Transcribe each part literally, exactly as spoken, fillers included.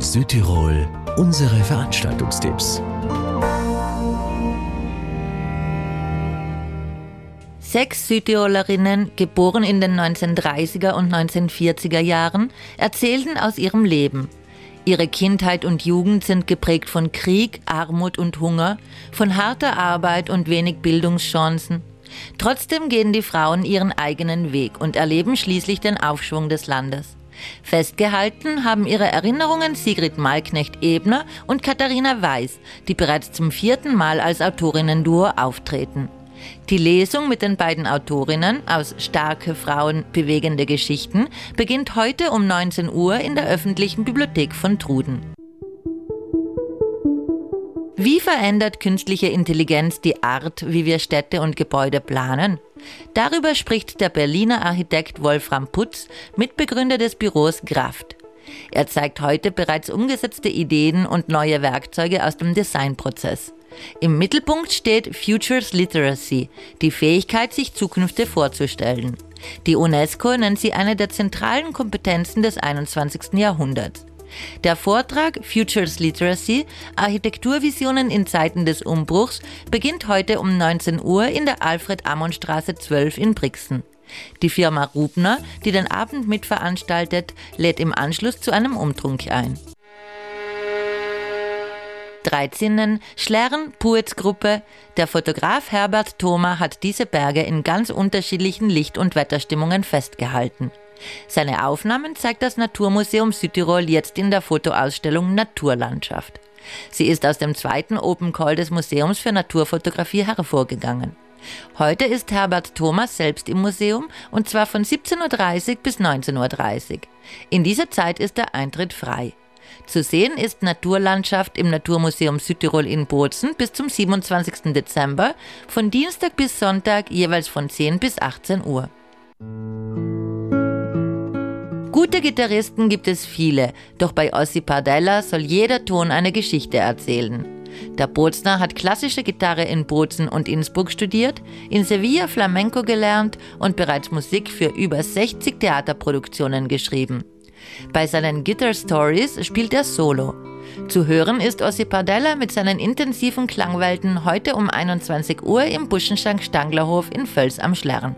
Südtirol, unsere Veranstaltungstipps. Sechs Südtirolerinnen, geboren in den neunzehnhundertdreißiger und neunzehnhundertvierziger Jahren, erzählten aus ihrem Leben. Ihre Kindheit und Jugend sind geprägt von Krieg, Armut und Hunger, von harter Arbeit und wenig Bildungschancen. Trotzdem gehen die Frauen ihren eigenen Weg und erleben schließlich den Aufschwung des Landes. Festgehalten haben ihre Erinnerungen Sigrid Malknecht-Ebner und Katharina Weiß, die bereits zum vierten Mal als Autorinnen-Duo auftreten. Die Lesung mit den beiden Autorinnen aus Starke Frauen, bewegende Geschichten beginnt heute um neunzehn Uhr in der öffentlichen Bibliothek von Truden. Wie verändert künstliche Intelligenz die Art, wie wir Städte und Gebäude planen? Darüber spricht der Berliner Architekt Wolfram Putz, Mitbegründer des Büros Graft. Er zeigt heute bereits umgesetzte Ideen und neue Werkzeuge aus dem Designprozess. Im Mittelpunkt steht Futures Literacy, die Fähigkeit, sich Zukünfte vorzustellen. Die UNESCO nennt sie eine der zentralen Kompetenzen des einundzwanzigsten Jahrhunderts. Der Vortrag Futures Literacy – Architekturvisionen in Zeiten des Umbruchs beginnt heute um neunzehn Uhr in der Alfred-Ammon-Straße zwölf in Brixen. Die Firma Rubner, die den Abend mitveranstaltet, lädt im Anschluss zu einem Umtrunk ein. Dreizinnen, Schlern, Puetz-Gruppe. Der Fotograf Herbert Thoma hat diese Berge in ganz unterschiedlichen Licht- und Wetterstimmungen festgehalten. Seine Aufnahmen zeigt das Naturmuseum Südtirol jetzt in der Fotoausstellung Naturlandschaft. Sie ist aus dem zweiten Open Call des Museums für Naturfotografie hervorgegangen. Heute ist Herbert Thoma selbst im Museum und zwar von siebzehn Uhr dreißig bis neunzehn Uhr dreißig. In dieser Zeit ist der Eintritt frei. Zu sehen ist Naturlandschaft im Naturmuseum Südtirol in Bozen bis zum siebenundzwanzigsten Dezember, von Dienstag bis Sonntag jeweils von zehn bis achtzehn Uhr. Gute Gitarristen gibt es viele, doch bei Ossi Pardella soll jeder Ton eine Geschichte erzählen. Der Bozner hat klassische Gitarre in Bozen und Innsbruck studiert, in Sevilla Flamenco gelernt und bereits Musik für über sechzig Theaterproduktionen geschrieben. Bei seinen Guitar Stories spielt er Solo. Zu hören ist Ossi Pardella mit seinen intensiven Klangwelten heute um einundzwanzig Uhr im Buschenschank-Stanglerhof in Völs am Schlern.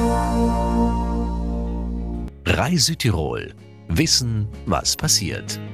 R A I Südtirol. Wissen, was passiert.